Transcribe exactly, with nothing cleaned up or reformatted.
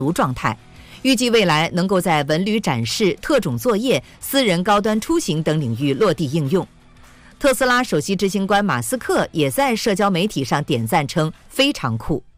足状态，预计未来能够在文旅展示、特种作业、私人高端出行等领域落地应用。特斯拉首席执行官马斯克也在社交媒体上点赞称非常酷。